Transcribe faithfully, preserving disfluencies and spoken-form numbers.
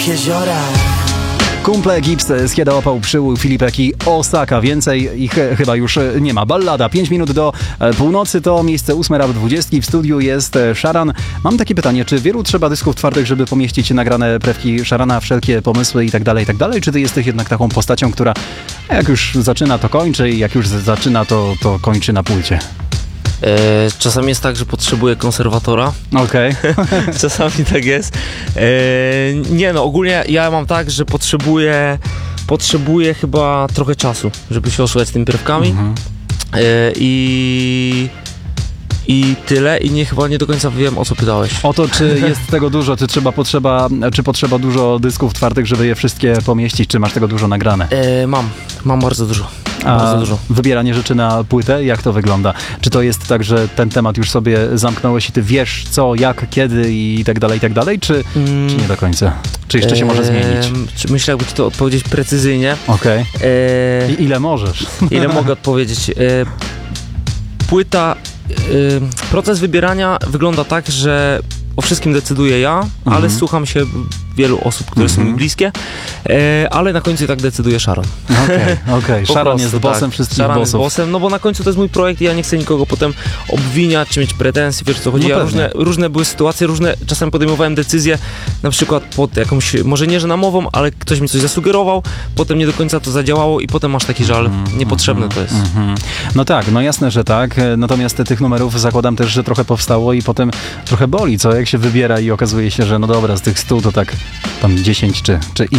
Jeziora. Kumple, Gips, Skieda, Opał, Przyłój, Filipek i Osaka. Więcej ich e, chyba już nie ma. Ballada. pięć minut do e, północy to miejsce ósme rap dwudziestki. W studiu jest e, Szaran. Mam takie pytanie, czy wielu trzeba dysków twardych, żeby pomieścić nagrane prewki Szarana, wszelkie pomysły i tak dalej, i tak dalej? Czy ty jesteś jednak taką postacią, która jak już zaczyna, to kończy i jak już zaczyna, to, to kończy na płycie? E, czasami jest tak, że potrzebuję konserwatora. Okej. Okay. Czasami tak jest. E, nie no, ogólnie ja mam tak, że potrzebuję potrzebuję chyba trochę czasu, żeby się osłuchać tymi pierwkami. Mhm. E, i I tyle, i nie chyba nie do końca wiem, o co pytałeś. O to, czy jest tego dużo, czy trzeba potrzeba, czy potrzeba dużo dysków twardych, żeby je wszystkie pomieścić, czy masz tego dużo nagrane? E, mam, mam bardzo dużo. A bardzo dużo. Wybieranie rzeczy na płytę, jak to wygląda? Czy to jest tak, że ten temat już sobie zamknąłeś i ty wiesz co, jak, kiedy i tak dalej, i tak dalej, czy, mm. czy nie do końca? Czy jeszcze się może zmienić? Czy myślę, jakby ci to odpowiedzieć precyzyjnie. Okej. Okay. I ile możesz? Ile mogę odpowiedzieć? E, płyta Proces wybierania wygląda tak, że o wszystkim decyduję ja, mhm. ale słucham się wielu osób, które mhm. są mi bliskie, e, ale na końcu i tak decyduje Szaran. Okej, okay, okej. Okay. Szaran jest bossem tak, wszystkich Szaran bossów. jest bossem, no bo na końcu to jest mój projekt i ja nie chcę nikogo potem obwiniać, czy mieć pretensje, wiesz co chodzi. No ja różne, różne były sytuacje, różne, czasem podejmowałem decyzje, na przykład pod jakąś, może nie że namową, ale ktoś mi coś zasugerował, potem nie do końca to zadziałało i potem masz taki żal, mm, niepotrzebny mm, to jest. Mm, no tak, no jasne, że tak, natomiast tych numerów zakładam też, że trochę powstało i potem trochę boli, co jak się wybiera i okazuje się, że no dobra, z tych stu to tak tam dziesięć czy, czy